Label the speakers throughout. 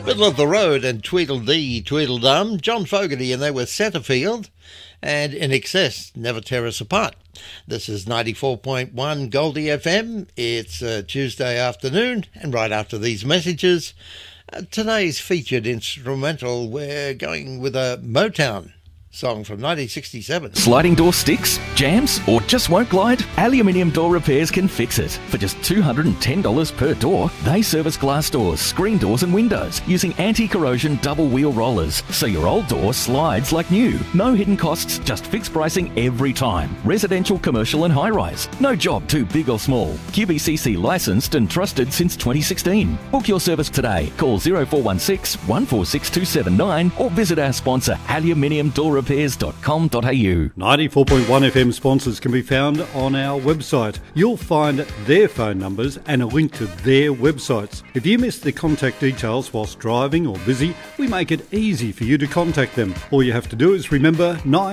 Speaker 1: Middle of the Road and Tweedledee Tweedledum, John Fogerty, and they were Centrefield, and In Excess, Never Tear Us Apart. This is 94.1 Goldie FM. It's Tuesday afternoon, and right after these messages, today's featured instrumental, we're going with a Motown song from 1967.
Speaker 2: Sliding door sticks, jams, or just won't glide? Aluminium Door Repairs can fix it. For just $210 per door, they service glass doors, screen doors and windows using anti-corrosion double wheel rollers, so your old door slides like new. No hidden costs, just fixed pricing every time. Residential, commercial and high-rise. No job too big or small. QBCC licensed and trusted since 2016. Book your service today. Call 0416 146 279 or visit our sponsor aluminiumdoorrepairs.com.au.
Speaker 3: 94.1 FM sponsors can be found on our website. You'll find their phone numbers and a link to their websites. If you miss the contact details whilst driving or busy, we make it easy for you to contact them. All you have to do is remember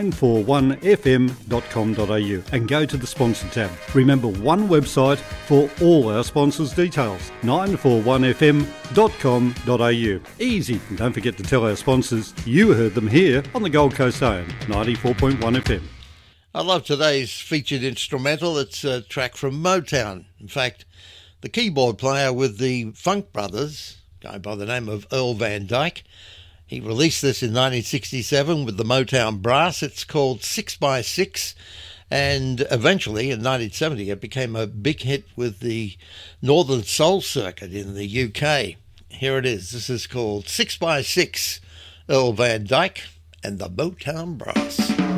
Speaker 3: 941fm.com.au and go to the sponsor tab. Remember, one website for all our sponsors' details, 941fm.com.au. Easy. And don't forget to tell our sponsors you heard them here on the Gold Coast 94.1 FM.
Speaker 1: I love today's featured instrumental. It's a track from Motown. In fact, the keyboard player with the Funk Brothers, a guy by the name of Earl Van Dyke, he released this in 1967 with the Motown Brass. It's called 6x6, and eventually in 1970 it became a big hit with the Northern Soul Circuit in the UK. Here it is. This is called 6x6, Earl Van Dyke and the Motown Brass.